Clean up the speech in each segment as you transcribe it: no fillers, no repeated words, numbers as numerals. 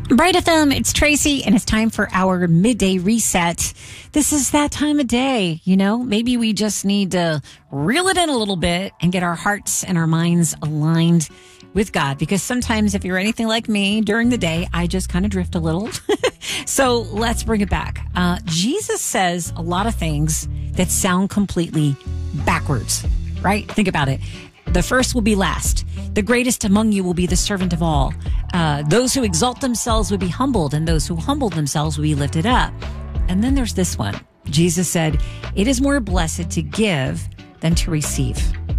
Bright FM, it's Tracy, and it's time for our midday reset. This is that time of day, maybe we just need to reel it in a little bit and get our hearts and our minds aligned with God. Because sometimes if you're anything like me during the day, I just kind of drift a little. So let's bring it back. Jesus says a lot of things that sound completely backwards, right? Think about it. The first will be last. The greatest among you will be the servant of all. Those who exalt themselves will be humbled, and those who humble themselves will be lifted up. And then there's this one. Jesus said, it is more blessed to give than to receive.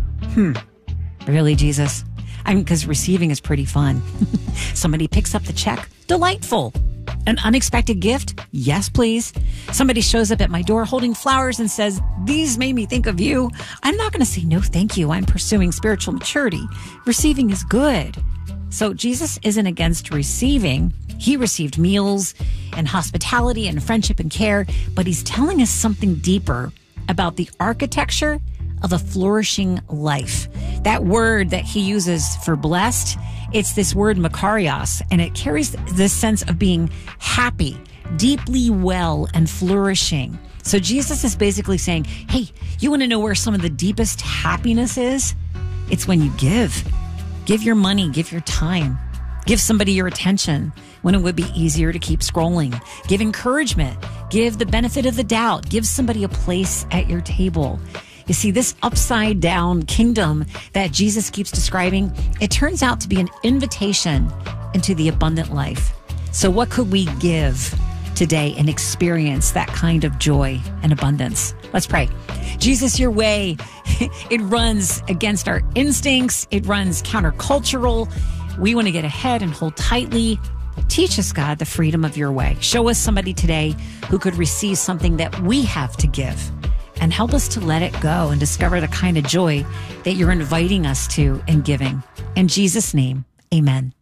Really, Jesus? Because receiving is pretty fun. Somebody picks up the check. Delightful. An unexpected gift? Yes, please. Somebody shows up at my door holding flowers and says, these made me think of you. I'm not going to say no, thank you. I'm pursuing spiritual maturity. Receiving is good. So Jesus isn't against receiving. He received meals and hospitality and friendship and care, but he's telling us something deeper about the architecture of a flourishing life. That word that he uses for blessed, it's this word makarios, and it carries this sense of being happy, deeply well, and flourishing. So Jesus is basically saying, hey, you want to know where some of the deepest happiness is? It's when you give. Give your money, give your time. Give somebody your attention when it would be easier to keep scrolling. Give encouragement. Give the benefit of the doubt. Give somebody a place at your table. You see, this upside down kingdom that Jesus keeps describing, it turns out to be an invitation into the abundant life. So what could we give today and experience that kind of joy and abundance? Let's pray. Jesus, your way, it runs against our instincts. It runs countercultural. We want to get ahead and hold tightly. Teach us, God, the freedom of your way. Show us somebody today who could receive something that we have to give. And help us to let it go and discover the kind of joy that you're inviting us to in giving. In Jesus' name, amen.